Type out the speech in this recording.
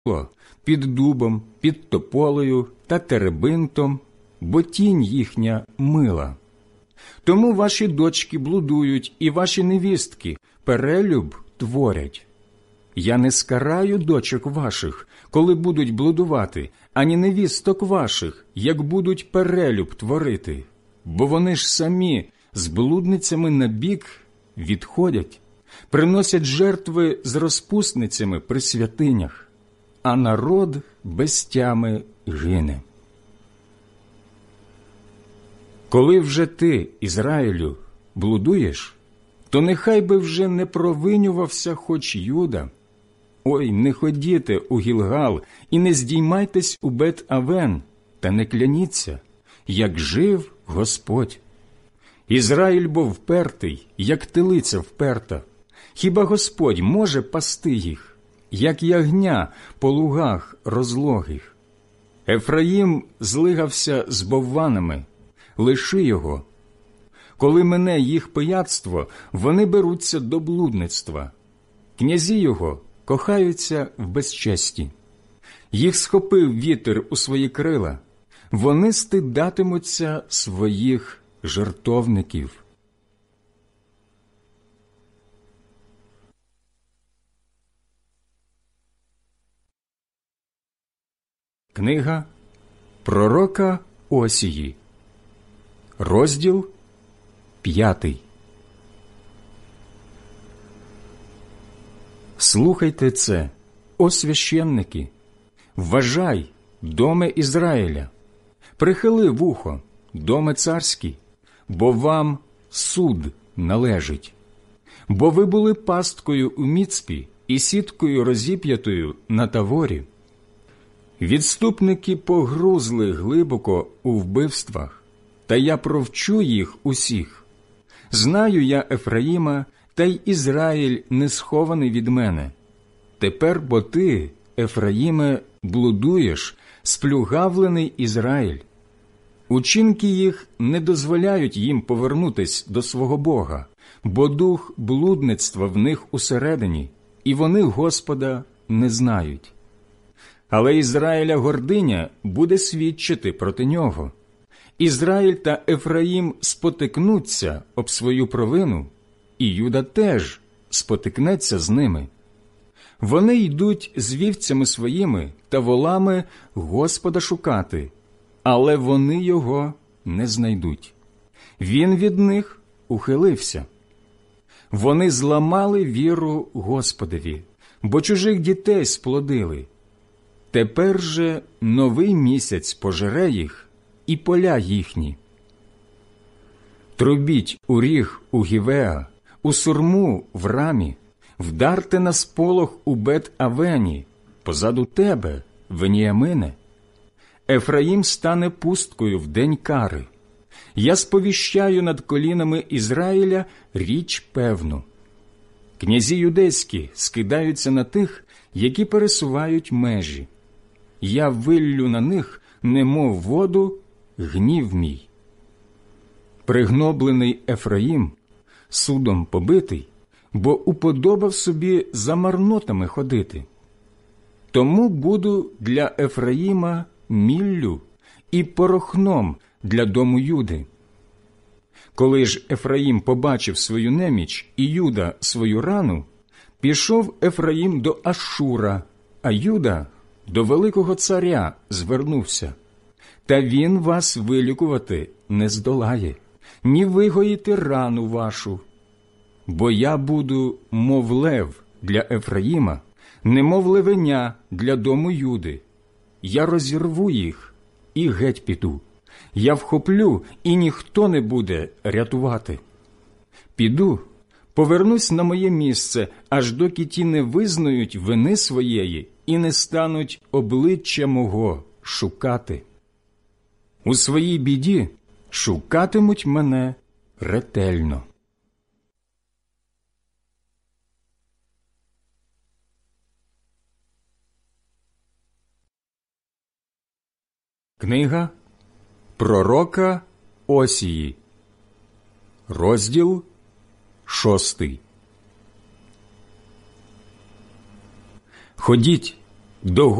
під дубом, під тополею та теребинтом, бо тінь їхня мила. Тому ваші дочки блудують, і ваші невістки перелюб творять. Я не скараю дочок ваших, коли будуть блудувати, ані невісток ваших, як будуть перелюб творити, бо вони ж самі з блудницями набік відходять, приносять жертви з розпусницями при святинях, а народ без тями гине. Коли вже ти, Ізраїлю, блудуєш, то нехай би вже не провинювався хоч Юда. Ой, не ходіте у Гілгал і не здіймайтесь у Бет-Авен, та не кляніться, як жив Господь. Ізраїль бо впертий, як телиця вперта. Хіба Господь може пасти їх, як ягня по лугах розлогих? Ефраїм злигався з бовванами, лиши його. Коли мине їх пияцтво, вони беруться до блудництва. Князі його кохаються в безчесті. Їх схопив вітер у свої крила, вони стидатимуться своїх жертовників. Книга пророка Осії, розділ 5. Слухайте це, о священники, вважай, доме Ізраїля, прихили вухо, доме царський, бо вам суд належить. Бо ви були пасткою у Міцпі і сіткою розіп'ятою на Таворі. Відступники погрузли глибоко у вбивствах, та я провчу їх усіх. Знаю я Ефраїма, та й Ізраїль не схований від мене. Тепер бо ти, Ефраїме, блудуєш, сплюгавлений Ізраїль. Учинки їх не дозволяють їм повернутись до свого Бога, бо дух блудництва в них усередині, і вони Господа не знають. Але Ізраїля гординя буде свідчити проти нього. Ізраїль та Ефраїм спотикнуться об свою провину, і Юда теж спотикнеться з ними. Вони йдуть з вівцями своїми та волами Господа шукати, але вони його не знайдуть. Він від них ухилився. Вони зламали віру Господові, бо чужих дітей сплодили. Тепер же новий місяць пожере їх і поля їхні. Трубіть у ріг у Гівеа, у сурму в Рамі, вдарте на сполох у Бет-Авені, позаду тебе, Веніямине. Ефраїм стане пусткою в день кари. Я сповіщаю над колінами Ізраїля річ певну. Князі юдейські скидаються на тих, які пересувають межі. Я виллю на них, немов воду, гнів мій. Пригноблений Ефраїм, судом побитий, бо уподобав собі за марнотами ходити. Тому буду для Ефраїма міллю і порохном для дому Юди. Коли ж Ефраїм побачив свою неміч і Юда свою рану, пішов Ефраїм до Ашура, а Юда до великого царя звернувся. Та він вас вилікувати не здолає, ні вигоїти рану вашу. Бо я буду, мов лев для Ефраїма, немов левеня для дому Юди. Я розірву їх і геть піду. Я вхоплю, і ніхто не буде рятувати. Піду, повернусь на моє місце, аж доки ті не визнають вини своєї і не стануть обличчя мого шукати. У своїй біді шукатимуть мене ретельно. Книга пророка Осії, розділ 6. Ходіть, до